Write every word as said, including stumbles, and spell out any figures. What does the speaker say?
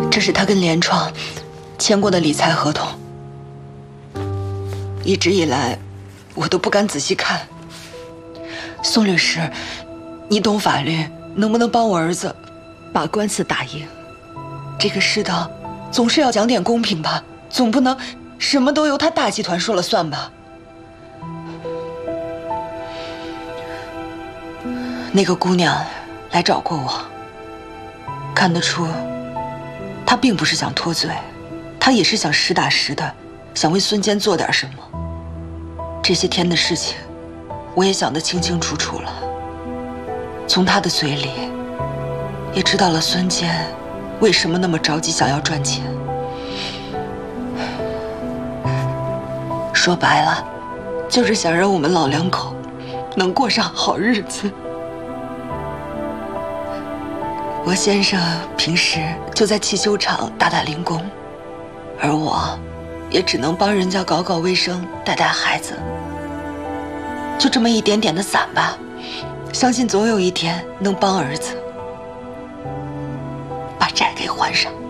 这是他跟联创签过的理财合同。一直以来，我都不敢仔细看。宋律师，你懂法律，能不能帮我儿子把官司打赢？这个世道总是要讲点公平吧，总不能什么都由他大集团说了算吧？那个姑娘来找过我，看得出，她并不是想脱罪，她也是想实打实的，想为孙坚做点什么。这些天的事情，我也想得清清楚楚了。从她的嘴里，也知道了孙坚为什么那么着急想要赚钱。说白了，就是想让我们老两口能过上好日子。我先生平时就在汽修厂打打零工，而我也只能帮人家搞搞卫生、带带孩子。就这么一点点的攒吧，相信总有一天能帮儿子把债给还上。